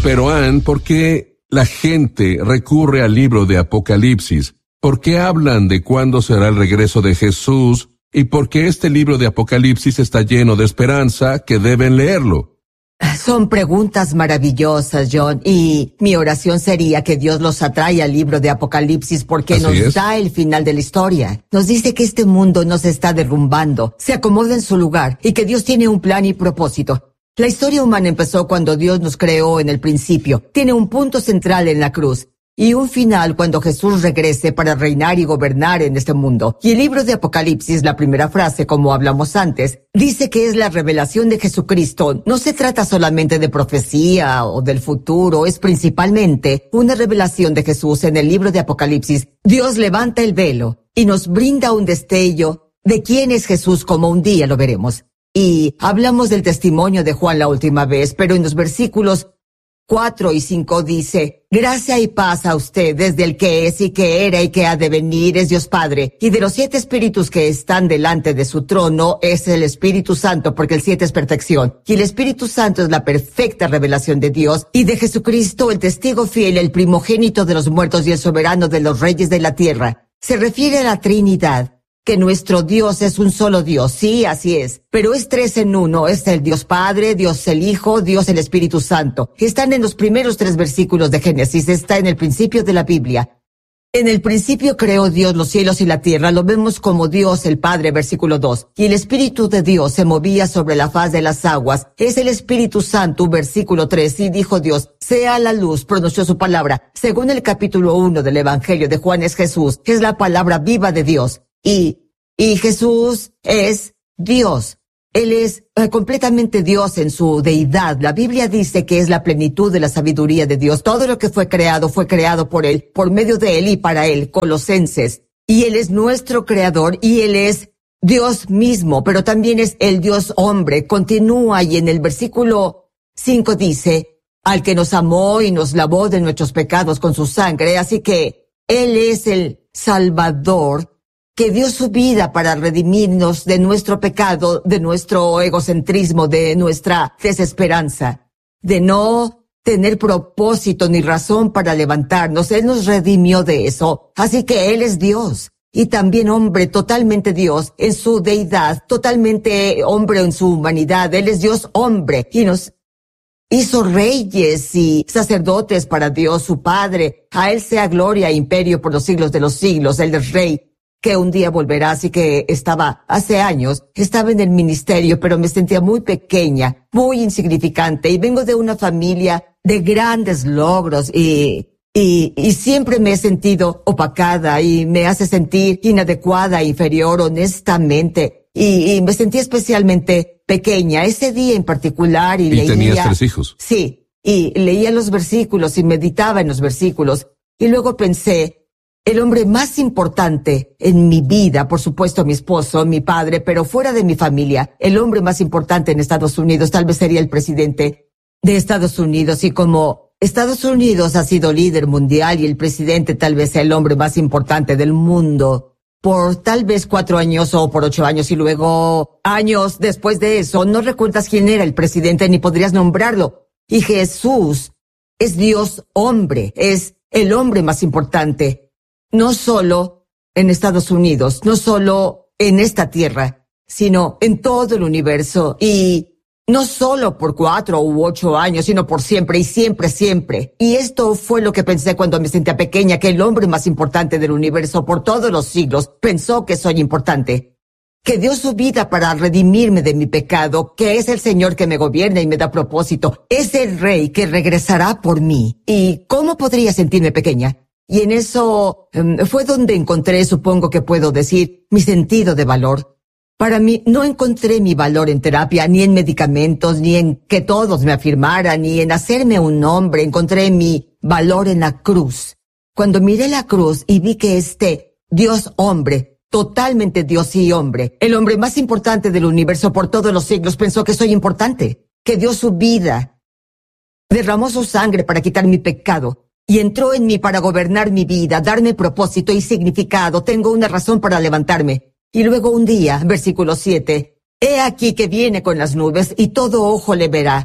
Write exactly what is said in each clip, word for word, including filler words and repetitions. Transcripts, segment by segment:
Pero Ann, ¿por qué la gente recurre al libro de Apocalipsis? ¿Por qué hablan de cuándo será el regreso de Jesús? ¿Y por qué este libro de Apocalipsis está lleno de esperanza que deben leerlo? Son preguntas maravillosas, John, y mi oración sería que Dios los atraiga al libro de Apocalipsis porque Así nos es. da el final de la historia. Nos dice que este mundo no se está derrumbando, se acomoda en su lugar y que Dios tiene un plan y propósito. La historia humana empezó cuando Dios nos creó en el principio. Tiene un punto central en la cruz y un final cuando Jesús regrese para reinar y gobernar en este mundo. Y el libro de Apocalipsis, la primera frase, como hablamos antes, dice que es la revelación de Jesucristo. No se trata solamente de profecía o del futuro, es principalmente una revelación de Jesús. En el libro de Apocalipsis, Dios levanta el velo y nos brinda un destello de quién es Jesús, como un día lo veremos. Y hablamos del testimonio de Juan la última vez, pero en los versículos cuatro y cinco dice: gracia y paz a ustedes del que es y que era y que ha de venir es Dios Padre, y de los siete espíritus que están delante de su trono es el Espíritu Santo, porque el siete es perfección, y el Espíritu Santo es la perfecta revelación de Dios, y de Jesucristo el testigo fiel, el primogénito de los muertos y el soberano de los reyes de la tierra. Se refiere a la Trinidad, que nuestro Dios es un solo Dios, sí, así es, pero es tres en uno, es el Dios Padre, Dios el Hijo, Dios el Espíritu Santo. Están en los primeros tres versículos de Génesis, está en el principio de la Biblia. En el principio creó Dios los cielos y la tierra, lo vemos como Dios el Padre, versículo dos. Y el Espíritu de Dios se movía sobre la faz de las aguas, es el Espíritu Santo, versículo tres. Y dijo Dios: sea la luz, pronunció su palabra. Según el capítulo uno del Evangelio de Juan, es Jesús, es la palabra viva de Dios. Y, y Jesús es Dios. Él es eh, completamente Dios en su deidad. La Biblia dice que es la plenitud de la sabiduría de Dios. Todo lo que fue creado fue creado por Él, por medio de Él y para Él. Colosenses. Y Él es nuestro creador y Él es Dios mismo, pero también es el Dios hombre. Continúa y en el versículo cinco dice: al que nos amó y nos lavó de nuestros pecados con su sangre. Así que Él es el Salvador, que dio su vida para redimirnos de nuestro pecado, de nuestro egocentrismo, de nuestra desesperanza, de no tener propósito ni razón para levantarnos. Él nos redimió de eso. Así que Él es Dios y también hombre, totalmente Dios en su deidad, totalmente hombre en su humanidad. Él es Dios hombre y nos hizo reyes y sacerdotes para Dios su Padre. A Él sea gloria e imperio por los siglos de los siglos. Él es Rey, que un día volverá. Así que estaba, hace años, estaba en el ministerio, pero me sentía muy pequeña, muy insignificante, y vengo de una familia de grandes logros, y, y, y siempre me he sentido opacada, y me hace sentir inadecuada, inferior, honestamente, y, y me sentí especialmente pequeña, ese día en particular, y, ¿Y leía... tenías tres hijos? Sí, y leía los versículos, y meditaba en los versículos, y luego pensé: el hombre más importante en mi vida, por supuesto mi esposo, mi padre, pero fuera de mi familia, el hombre más importante en Estados Unidos tal vez sería el presidente de Estados Unidos. Y como Estados Unidos ha sido líder mundial y el presidente tal vez sea el hombre más importante del mundo por tal vez cuatro años o por ocho años, y luego años después de eso no recuerdas quién era el presidente ni podrías nombrarlo. Y Jesús es Dios hombre, es el hombre más importante. No solo en Estados Unidos, no solo en esta tierra, sino en todo el universo. Y no solo por cuatro u ocho años, sino por siempre y siempre, siempre. Y esto fue lo que pensé cuando me sentía pequeña, que el hombre más importante del universo por todos los siglos pensó que soy importante, que dio su vida para redimirme de mi pecado, que es el Señor que me gobierna y me da propósito. Es el Rey que regresará por mí. ¿Y cómo podría sentirme pequeña? Y en eso um, fue donde encontré, supongo que puedo decir, mi sentido de valor. Para mí, no encontré mi valor en terapia, ni en medicamentos, ni en que todos me afirmaran, ni en hacerme un nombre. Encontré mi valor en la cruz. Cuando miré la cruz y vi que este Dios hombre, totalmente Dios y hombre, el hombre más importante del universo por todos los siglos, pensó que soy importante, que dio su vida, derramó su sangre para quitar mi pecado. Y entró en mí para gobernar mi vida, darme propósito y significado. Tengo una razón para levantarme. Y luego un día, versículo siete, he aquí que viene con las nubes y todo ojo le verá.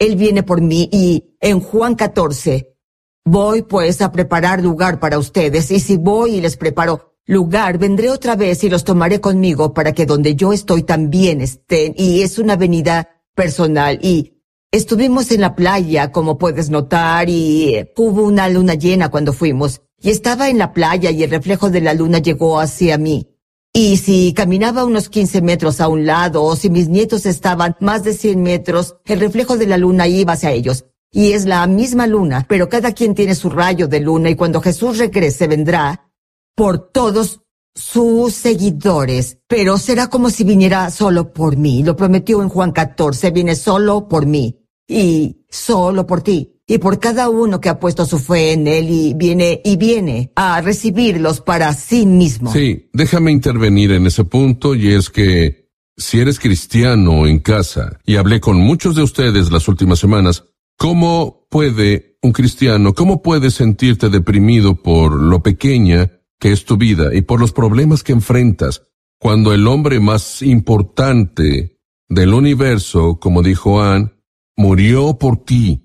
Él viene por mí y en Juan catorce, voy pues a preparar lugar para ustedes, y si voy y les preparo lugar, vendré otra vez y los tomaré conmigo para que donde yo estoy también estén. Y es una venida personal. Y estuvimos en la playa, como puedes notar, y hubo una luna llena cuando fuimos. Y estaba en la playa y el reflejo de la luna llegó hacia mí. Y si caminaba unos quince metros a un lado, o si mis nietos estaban más de cien metros, el reflejo de la luna iba hacia ellos. Y es la misma luna, pero cada quien tiene su rayo de luna, y cuando Jesús regrese vendrá por todos sus seguidores, pero será como si viniera solo por mí. Lo prometió en Juan catorce, viene solo por mí y solo por ti y por cada uno que ha puesto su fe en él, y viene y viene a recibirlos para sí mismo. Sí, déjame intervenir en ese punto, y es que si eres cristiano en casa, y hablé con muchos de ustedes las últimas semanas, ¿cómo puede un cristiano, cómo puedes sentirte deprimido por lo pequeña que es tu vida y por los problemas que enfrentas, cuando el hombre más importante del universo, como dijo Ann, murió por ti,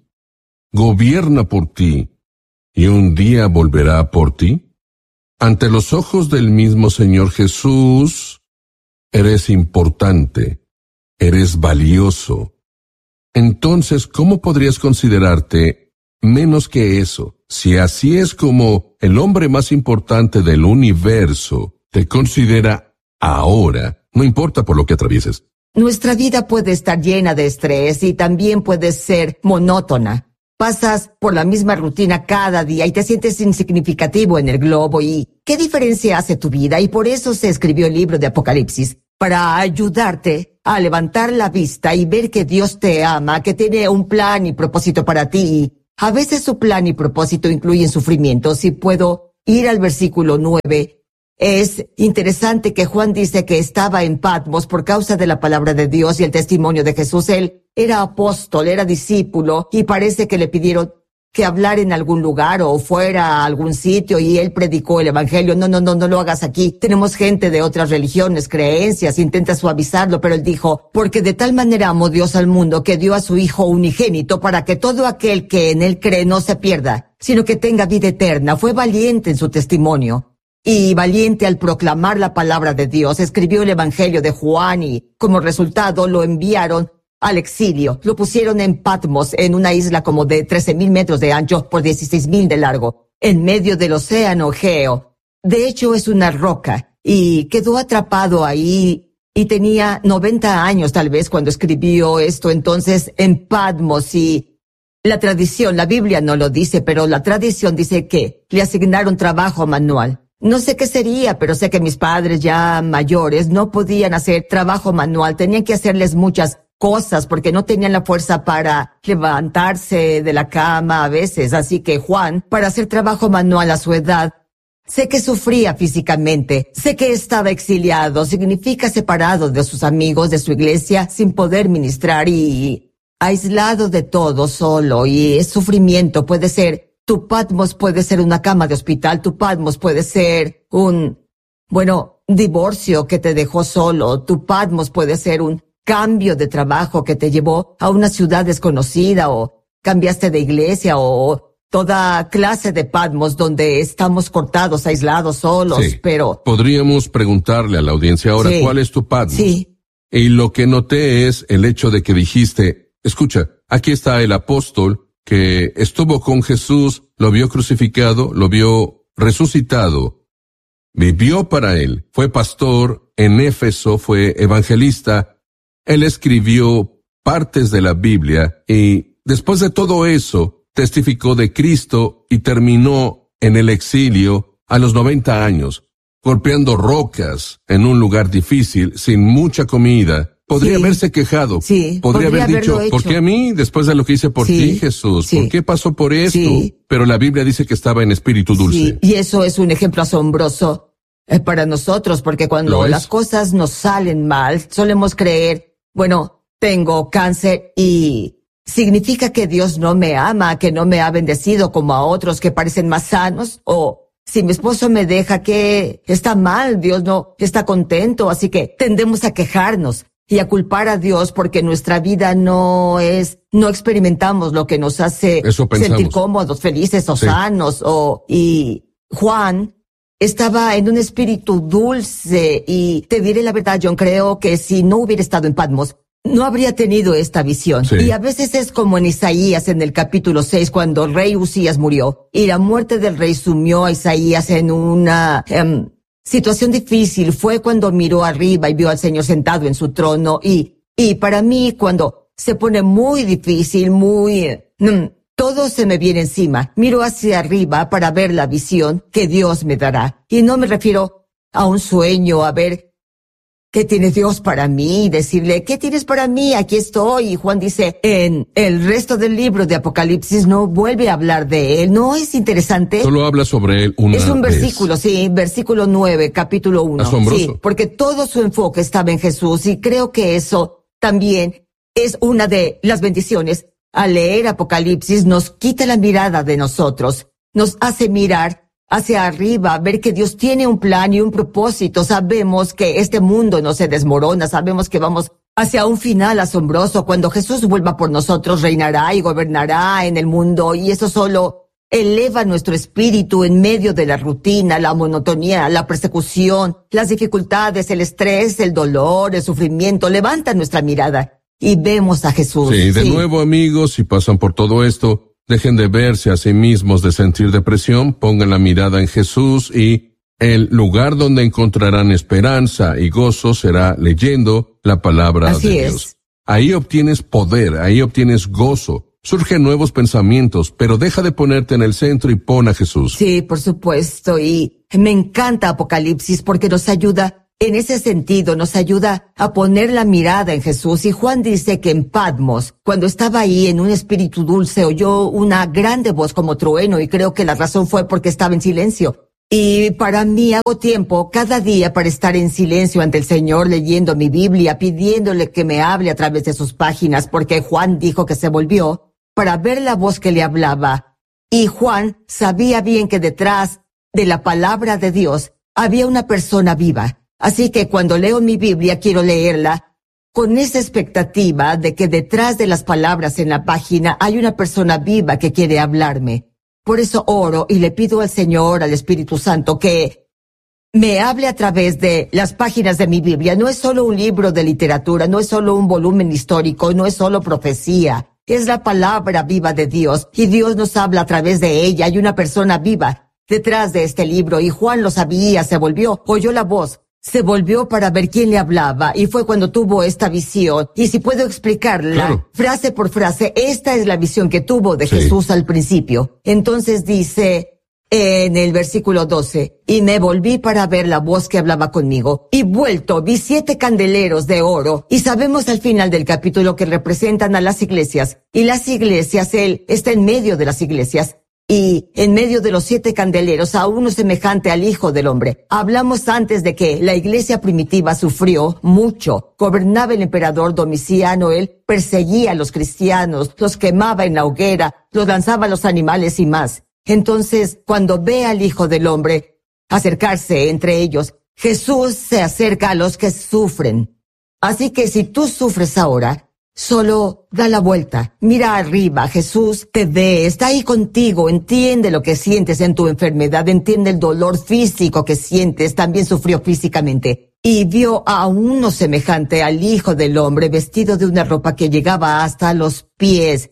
gobierna por ti, y un día volverá por ti? Ante los ojos del mismo Señor Jesús, eres importante, eres valioso. Entonces, ¿cómo podrías considerarte menos que eso? Si así es como el hombre más importante del universo te considera ahora, no importa por lo que atravieses. Nuestra vida puede estar llena de estrés y también puede ser monótona. Pasas por la misma rutina cada día y te sientes insignificativo en el globo. ¿Y qué diferencia hace tu vida? Y por eso se escribió el libro de Apocalipsis, para ayudarte a levantar la vista y ver que Dios te ama, que tiene un plan y propósito para ti. Y a veces su plan y propósito incluyen sufrimiento. Si puedo ir al versículo nueve, es interesante que Juan dice que estaba en Patmos por causa de la palabra de Dios y el testimonio de Jesús. Él era apóstol, era discípulo, y parece que le pidieron que hablar en algún lugar o fuera a algún sitio, y él predicó el evangelio. No, no, no, no lo hagas aquí. Tenemos gente de otras religiones, creencias, intenta suavizarlo, pero él dijo, porque de tal manera amó Dios al mundo que dio a su Hijo unigénito para que todo aquel que en él cree no se pierda, sino que tenga vida eterna. Fue valiente en su testimonio y valiente al proclamar la palabra de Dios. Escribió el evangelio de Juan y como resultado lo enviaron al exilio. Lo pusieron en Patmos, en una isla como de trece mil metros de ancho por dieciséis mil de largo, en medio del océano Egeo. De hecho, es una roca, y quedó atrapado ahí, y tenía noventa años tal vez cuando escribió esto entonces en Patmos. Y la tradición, la Biblia no lo dice, pero la tradición dice que le asignaron trabajo manual. No sé qué sería, pero sé que mis padres ya mayores no podían hacer trabajo manual, tenían que hacerles muchas cosas porque no tenían la fuerza para levantarse de la cama a veces. Así que Juan, para hacer trabajo manual a su edad, sé que sufría físicamente, sé que estaba exiliado, significa separado de sus amigos, de su iglesia, sin poder ministrar y aislado de todo, solo, y es sufrimiento. Puede ser, tu Patmos puede ser una cama de hospital, tu Patmos puede ser un, bueno, divorcio que te dejó solo, tu Patmos puede ser un cambio de trabajo que te llevó a una ciudad desconocida, o cambiaste de iglesia, o toda clase de Patmos donde estamos cortados, aislados, solos, sí, pero... Podríamos preguntarle a la audiencia ahora, sí, ¿cuál es tu Patmos? Sí. Y lo que noté es el hecho de que dijiste, escucha, aquí está el apóstol que estuvo con Jesús, lo vio crucificado, lo vio resucitado, vivió para él, fue pastor en Éfeso, fue evangelista. Él escribió partes de la Biblia y después de todo eso testificó de Cristo y terminó en el exilio a los noventa años, golpeando rocas en un lugar difícil, sin mucha comida. Podría sí, haberse quejado. Sí, podría, podría haber dicho, ¿por qué a mí? Después de lo que hice por sí, ti, Jesús. Sí, ¿por qué pasó por esto? Sí, pero la Biblia dice que estaba en espíritu dulce. Sí, y eso es un ejemplo asombroso eh, para nosotros, porque cuando las cosas nos salen mal, solemos creer, bueno, tengo cáncer y significa que Dios no me ama, que no me ha bendecido como a otros que parecen más sanos, o si mi esposo me deja, que está mal, Dios no está contento, así que tendemos a quejarnos. y a culpar a Dios porque nuestra vida no es, no experimentamos lo que nos hace sentir cómodos, felices o sí. sanos. O, y Juan estaba en un espíritu dulce y te diré la verdad, John, creo que si no hubiera estado en Patmos, no habría tenido esta visión. Sí. Y a veces es como en Isaías en el capítulo seis, cuando el rey Usías murió y la muerte del rey sumió a Isaías en una um, situación difícil. Fue cuando miró arriba y vio al Señor sentado en su trono. Y, y para mí, cuando se pone muy difícil, muy... Um, todo se me viene encima. Miro hacia arriba para ver la visión que Dios me dará. Y no me refiero a un sueño, a ver ¿qué tiene Dios para mí? Decirle, ¿qué tienes para mí? Aquí estoy. Y Juan dice, en el resto del libro de Apocalipsis no vuelve a hablar de él. ¿No es interesante? Solo habla sobre él una vez. Es un versículo, vez. sí, versículo nueve, capítulo uno. Asombroso. Sí, porque todo su enfoque estaba en Jesús y creo que eso también es una de las bendiciones. Al leer Apocalipsis nos quita la mirada de nosotros, nos hace mirar hacia arriba, ver que Dios tiene un plan y un propósito. Sabemos que este mundo no se desmorona, sabemos que vamos hacia un final asombroso. Cuando Jesús vuelva por nosotros, reinará y gobernará en el mundo, y eso solo eleva nuestro espíritu en medio de la rutina, la monotonía, la persecución, las dificultades, el estrés, el dolor, el sufrimiento. Levanta nuestra mirada y vemos a Jesús. Sí, de sí. nuevo, amigos, si pasan por todo esto, dejen de verse a sí mismos, de sentir depresión, pongan la mirada en Jesús y el lugar donde encontrarán esperanza y gozo será leyendo la palabra Así de es. Dios. Ahí obtienes poder, ahí obtienes gozo, surgen nuevos pensamientos, pero deja de ponerte en el centro y pon a Jesús. Sí, por supuesto, y me encanta Apocalipsis porque nos ayuda. En ese sentido, nos ayuda a poner la mirada en Jesús. Y Juan dice que en Patmos, cuando estaba ahí en un espíritu dulce, oyó una grande voz como trueno, y creo que la razón fue porque estaba en silencio. Y para mí hago tiempo cada día para estar en silencio ante el Señor, leyendo mi Biblia, pidiéndole que me hable a través de sus páginas, porque Juan dijo que se volvió para ver la voz que le hablaba. Y Juan sabía bien que detrás de la palabra de Dios había una persona viva. Así que cuando leo mi Biblia quiero leerla con esa expectativa de que detrás de las palabras en la página hay una persona viva que quiere hablarme. Por eso oro y le pido al Señor, al Espíritu Santo, que me hable a través de las páginas de mi Biblia. No es solo un libro de literatura, no es solo un volumen histórico, no es solo profecía. Es la palabra viva de Dios y Dios nos habla a través de ella. Hay una persona viva detrás de este libro y Juan lo sabía, se volvió, oyó la voz. Se volvió para ver quién le hablaba y fue cuando tuvo esta visión. Y si puedo explicarla, claro, frase por frase, esta es la visión que tuvo de sí. Jesús al principio. Entonces dice en el versículo doce, y me volví para ver la voz que hablaba conmigo. Y vuelto, vi siete candeleros de oro. Y sabemos al final del capítulo que representan a las iglesias. Y las iglesias, Él está en medio de las iglesias. Y en medio de los siete candeleros a uno semejante al Hijo del Hombre. Hablamos antes de que la iglesia primitiva sufrió mucho. Gobernaba el emperador Domiciano, él perseguía a los cristianos, los quemaba en la hoguera, los lanzaba a los animales y más. Entonces, cuando ve al Hijo del Hombre acercarse entre ellos, Jesús se acerca a los que sufren. Así que si tú sufres ahora, solo da la vuelta, mira arriba, Jesús te ve, está ahí contigo, entiende lo que sientes en tu enfermedad, entiende el dolor físico que sientes, también sufrió físicamente. Y vio a uno semejante al Hijo del Hombre vestido de una ropa que llegaba hasta los pies,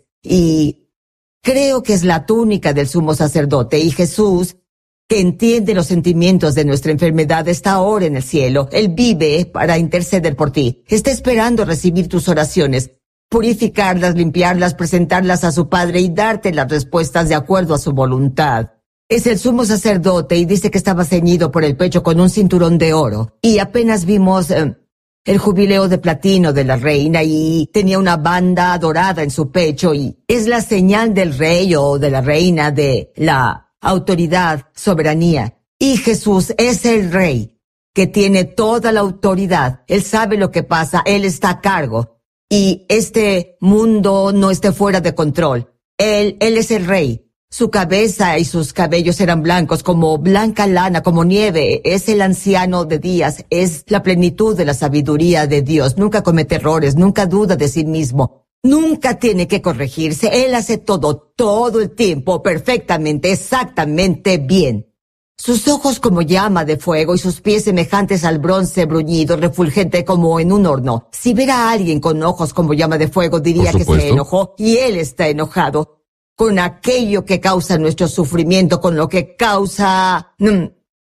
y creo que es la túnica del sumo sacerdote, y Jesús, que entiende los sentimientos de nuestra enfermedad, está ahora en el cielo. Él vive para interceder por ti. Está esperando recibir tus oraciones, purificarlas, limpiarlas, presentarlas a su Padre y darte las respuestas de acuerdo a su voluntad. Es el sumo sacerdote y dice que estaba ceñido por el pecho con un cinturón de oro. Y apenas vimos eh, el jubileo de platino de la reina y tenía una banda dorada en su pecho y es la señal del rey o de la reina, de la autoridad, soberanía. Y Jesús es el Rey, que tiene toda la autoridad. Él sabe lo que pasa, Él está a cargo. Y este mundo no esté fuera de control. Él, Él es el Rey. Su cabeza y sus cabellos eran blancos como blanca lana, como nieve. Es el anciano de días, es la plenitud de la sabiduría de Dios. Nunca comete errores, nunca duda de sí mismo. Nunca tiene que corregirse. Él hace todo, todo el tiempo, perfectamente, exactamente bien. Sus ojos como llama de fuego y sus pies semejantes al bronce bruñido, refulgente como en un horno. Si viera a alguien con ojos como llama de fuego, diría que se enojó, y él está enojado con aquello que causa nuestro sufrimiento, con lo que causa mm,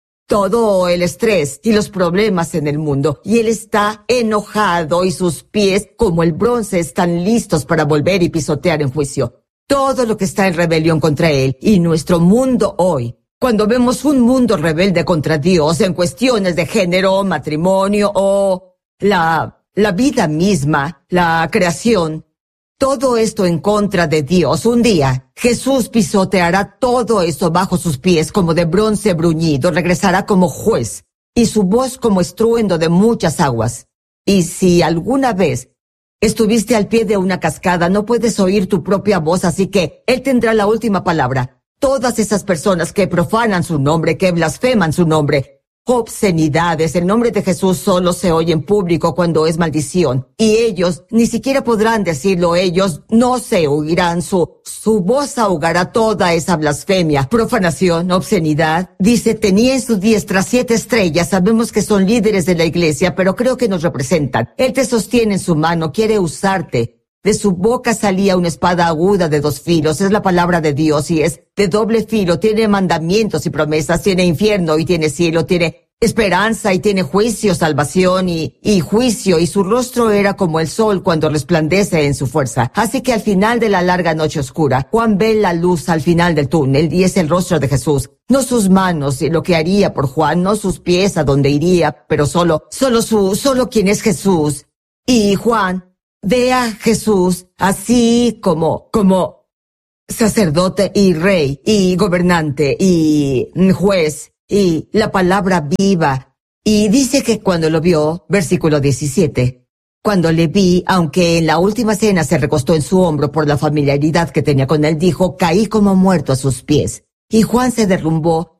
todo el estrés y los problemas en el mundo. Y él está enojado y sus pies, como el bronce, están listos para volver y pisotear en juicio todo lo que está en rebelión contra él. Y nuestro mundo hoy, cuando vemos un mundo rebelde contra Dios en cuestiones de género, matrimonio o la, la vida misma, la creación, todo esto en contra de Dios. Un día, Jesús pisoteará todo eso bajo sus pies como de bronce bruñido, regresará como juez, y su voz como estruendo de muchas aguas. Y si alguna vez estuviste al pie de una cascada, no puedes oír tu propia voz, así que Él tendrá la última palabra. Todas esas personas que profanan su nombre, que blasfeman su nombre, obscenidades, el nombre de Jesús solo se oye en público cuando es maldición, y ellos ni siquiera podrán decirlo, ellos no se oirán, su, su voz ahogará toda esa blasfemia, profanación, obscenidad. Dice, tenía en su diestra siete estrellas, sabemos que son líderes de la iglesia, pero creo que nos representan. Él te sostiene en su mano, quiere usarte. De su boca salía una espada aguda de dos filos, es la palabra de Dios y es de doble filo, tiene mandamientos y promesas, tiene infierno y tiene cielo, tiene esperanza y tiene juicio, salvación y, y juicio, y su rostro era como el sol cuando resplandece en su fuerza. Así que al final de la larga noche oscura, Juan ve la luz al final del túnel y es el rostro de Jesús. No sus manos y lo que haría por Juan, no sus pies a donde iría, pero solo, solo su, solo quien es Jesús. Y Juan ve a Jesús así como, como sacerdote y rey y gobernante y juez y la palabra viva. Y dice que cuando lo vio, versículo diecisiete, cuando le vi, aunque en la última cena se recostó en su hombro por la familiaridad que tenía con él, dijo, caí como muerto a sus pies. Y Juan se derrumbó